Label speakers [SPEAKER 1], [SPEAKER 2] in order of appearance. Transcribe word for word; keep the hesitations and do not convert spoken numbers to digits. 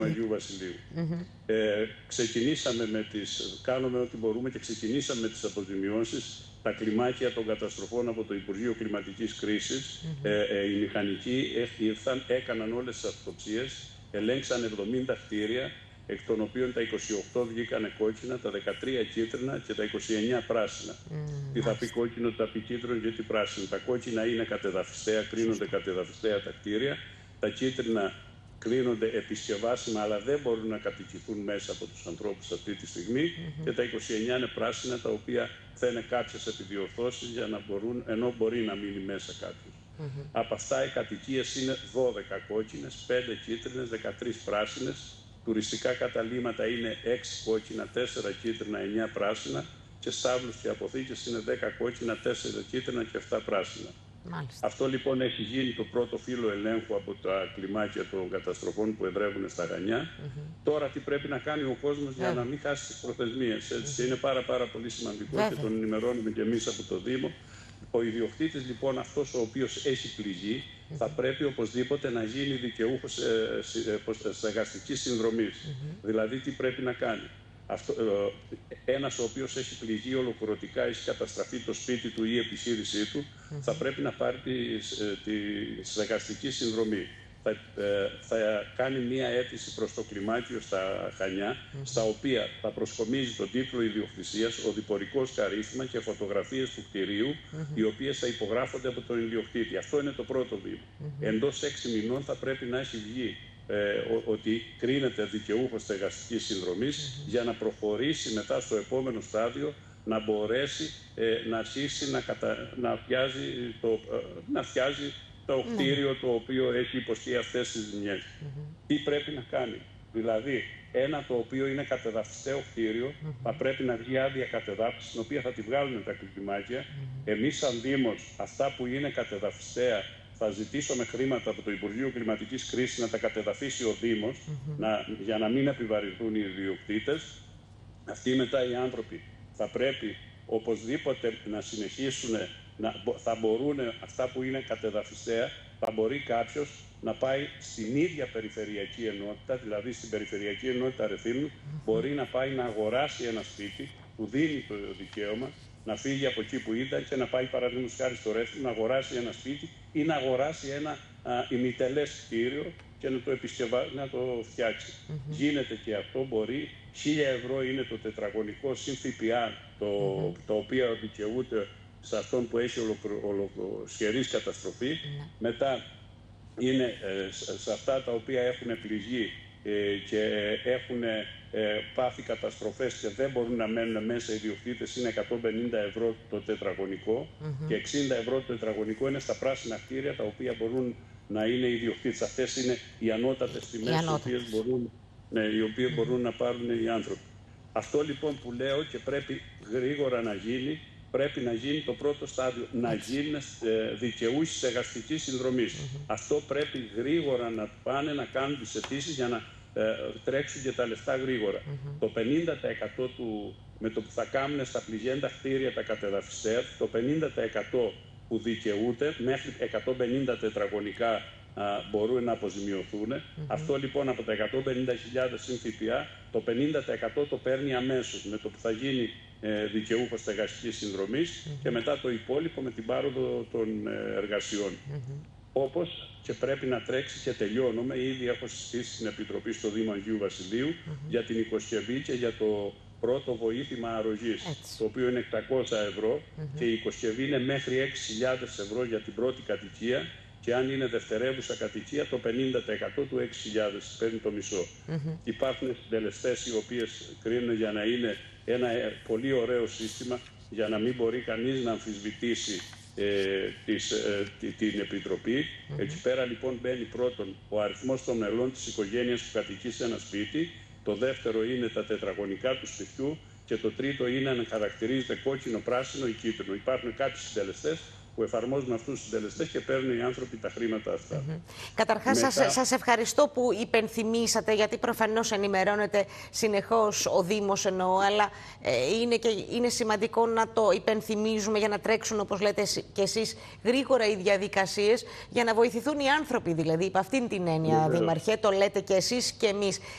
[SPEAKER 1] Αγίου Βασιλείου. Mm-hmm. ε, ξεκινήσαμε με τις, κάνουμε ό,τι μπορούμε και ξεκινήσαμε με τις αποζημιώσεις. Τα κλιμάκια των καταστροφών από το Υπουργείο Κλιματικής Κρίσης, mm-hmm. ε, ε, οι μηχανικοί ήρθαν, έκαναν όλες τις αυτοψίες, ελέγξαν εβδομήντα κτίρια, εκ των οποίων τα είκοσι οκτώ βγήκανε κόκκινα, τα δεκατρία κίτρινα και τα είκοσι εννέα πράσινα. Mm, τι θα πει κόκκινο, τι θα πει κίτρινο, γιατί πράσινο. Τα κόκκινα είναι κατεδαφιστέα, κρίνονται κατεδαφιστέα τα κτίρια. Τα κίτρινα κρίνονται επισκευάσιμα, αλλά δεν μπορούν να κατοικηθούν μέσα από τους ανθρώπους αυτή τη στιγμή. Mm-hmm. Και τα είκοσι εννέα είναι πράσινα, τα οποία θα είναι κάποιες επιδιορθώσεις για να μπορούν, ενώ μπορεί να μείνει μέσα κάποιος. Mm-hmm. Από αυτά οι κατοικίες είναι δώδεκα κόκκινες, πέντε κίτρινες, δεκατρείς πράσινες. Τουριστικά καταλύματα είναι έξι κόκκινα, τέσσερα κίτρινα, εννέα πράσινα και στάβλους και αποθήκες είναι δέκα κόκκινα, τέσσερα κίτρινα και επτά πράσινα. Μάλιστα. Αυτό λοιπόν έχει γίνει το πρώτο φύλλο ελέγχου από τα κλιμάκια των καταστροφών που εδρεύουν στα Χανιά. Mm-hmm. Τώρα τι πρέπει να κάνει ο κόσμος yeah. για να μην χάσει τις προθεσμίες. Έτσι. Mm-hmm. Είναι πάρα, πάρα πολύ σημαντικό yeah. και τον ενημερώνουμε και εμείς από το Δήμο. Ο ιδιοκτήτης λοιπόν αυτός ο οποίος έχει πληγεί mm-hmm. θα πρέπει οπωσδήποτε να γίνει δικαιούχος ε, ε, στεγαστικής συνδρομής. Mm-hmm. Δηλαδή τι πρέπει να κάνει. Αυτό, ε, ένας ο οποίος έχει πληγεί ολοκληρωτικά, έχει καταστραφεί το σπίτι του ή η επιχείρησή του, mm-hmm. θα πρέπει να πάρει τη, τη στεγαστική συνδρομή. Θα, ε, θα κάνει μία αίτηση προς το κλιμάκιο στα Χανιά, mm-hmm. στα οποία θα προσκομίζει τον τίτλο ιδιοκτησίας, οδηπορικός καρύφημα και φωτογραφίες του κτηρίου, mm-hmm. οι οποίες θα υπογράφονται από τον ιδιοκτήτη. Αυτό είναι το πρώτο βήμα. Mm-hmm. Εντός έξι μηνών θα πρέπει να έχει βγει ε, ο, ότι κρίνεται δικαιούχος στεγαστικής συνδρομής mm-hmm. για να προχωρήσει μετά στο επόμενο στάδιο, να μπορέσει ε, να αρχίσει να, κατα... να φτιάζει το, ε, να φτιάζει το κτίριο το οποίο έχει υποστεί αυτές τις ζημιές. Mm-hmm. Τι πρέπει να κάνει. Δηλαδή, ένα το οποίο είναι κατεδαφιστέο κτίριο, mm-hmm. θα πρέπει να βγει άδεια κατεδάφιση, την οποία θα τη βγάλουν τα κλιμάκια. Mm-hmm. Εμείς, σαν Δήμος, αυτά που είναι κατεδαφιστέα, θα ζητήσουμε χρήματα από το Υπουργείο Κλιματικής Κρίσης να τα κατεδαφίσει ο Δήμος, mm-hmm. να, για να μην επιβαρυνθούν οι ιδιοκτήτες. Αυτοί μετά οι άνθρωποι θα πρέπει οπωσδήποτε να συνεχίσουν. Να, θα μπορούν αυτά που είναι κατεδαφιστέα, θα μπορεί κάποιος να πάει στην ίδια περιφερειακή ενότητα, δηλαδή στην περιφερειακή ενότητα Ρεθύμνου, mm-hmm. μπορεί να πάει να αγοράσει ένα σπίτι, που δίνει το δικαίωμα, να φύγει από εκεί που ήταν και να πάει παραδείγματος χάρη στο Ρέθυμνο, να αγοράσει ένα σπίτι ή να αγοράσει ένα α, ημιτελές κτίριο και να το επισκευάσει, να το φτιάξει. Mm-hmm. Γίνεται και αυτό, μπορεί. Χίλια ευρώ είναι το τετραγωνικό συν ΦΠΑ, το, mm-hmm. το οποίο δικαιούται σε αυτόν που έχει ολοσχερής καταστροφή. Mm. Μετά είναι ε, σε αυτά τα οποία έχουν πληγεί ε, και έχουν ε, πάθει καταστροφές και δεν μπορούν να μένουν μέσα οι ιδιοκτήτες, είναι εκατόν πενήντα ευρώ το τετραγωνικό mm-hmm. και εξήντα ευρώ το τετραγωνικό είναι στα πράσινα κτίρια τα οποία μπορούν να είναι ιδιοκτήτες. Αυτές είναι οι ανώτατες τιμές οι οποίες μπορούν, ναι, οι οποίες mm-hmm. μπορούν να πάρουν οι άνθρωποι. Αυτό λοιπόν που λέω και πρέπει γρήγορα να γίνει, πρέπει να γίνει το πρώτο στάδιο, να γίνουν ε, δικαιούχοι στεγαστικής συνδρομής. Mm-hmm. Αυτό πρέπει γρήγορα να πάνε να κάνουν τις αιτήσεις για να ε, τρέξουν και τα λεφτά γρήγορα. Mm-hmm. Το πενήντα τοις εκατό του, με το που θα κάνουν στα πληγέντα κτίρια τα κατεδαφιστέα, το πενήντα τοις εκατό που δικαιούται, μέχρι εκατόν πενήντα τετραγωνικά α, μπορούν να αποζημιωθούν. Mm-hmm. Αυτό λοιπόν από τα εκατόν πενήντα χιλιάδες συν ΦΠΑ, το πενήντα τοις εκατό το παίρνει αμέσως, με το που θα γίνει ε, δικαιούχος στεγαστικής συνδρομής mm-hmm. και μετά το υπόλοιπο με την πάροδο των ε, εργασιών. Mm-hmm. Όπως και πρέπει να τρέξει και τελειώνουμε, ήδη έχω συστήσει στην Επιτροπή στο Δήμο Αγίου Βασιλείου mm-hmm. για την οικοσκευή και για το πρώτο βοήθημα αρρωγής, έτσι. Το οποίο είναι εξακόσια ευρώ mm-hmm. και η οικοσκευή είναι μέχρι έξι χιλιάδες ευρώ για την πρώτη κατοικία και αν είναι δευτερεύουσα κατοικία το πενήντα τοις εκατό του έξι χιλιάδες, παίρνει το μισό. Mm-hmm. Υπάρχουν συντελεστές οι οποίες κρίνουν για να είναι ένα πολύ ωραίο σύστημα, για να μην μπορεί κανείς να αμφισβητήσει ε, της, ε, την Επιτροπή. Mm-hmm. Εκεί πέρα λοιπόν μπαίνει πρώτον ο αριθμός των μελών της οικογένειας που κατοικεί σε ένα σπίτι, το δεύτερο είναι τα τετραγωνικά του σπιτιού και το τρίτο είναι αν χαρακτηρίζεται κόκκινο, πράσινο ή κίτρινο. Υπάρχουν κάποιοι συντελεστές που εφαρμόζουν αυτούς τους συντελεστές και παίρνουν οι άνθρωποι τα χρήματα αυτά. Mm-hmm.
[SPEAKER 2] Καταρχάς, Μετά... σας, σας ευχαριστώ που υπενθυμίσατε, γιατί προφανώς ενημερώνεται συνεχώς ο Δήμος εννοώ, αλλά ε, είναι, και, είναι σημαντικό να το υπενθυμίζουμε για να τρέξουν, όπως λέτε και εσείς, γρήγορα οι διαδικασίες, για να βοηθηθούν οι άνθρωποι, δηλαδή, υπ' αυτήν την έννοια, Δήμαρχε, το λέτε και εσείς και εμείς.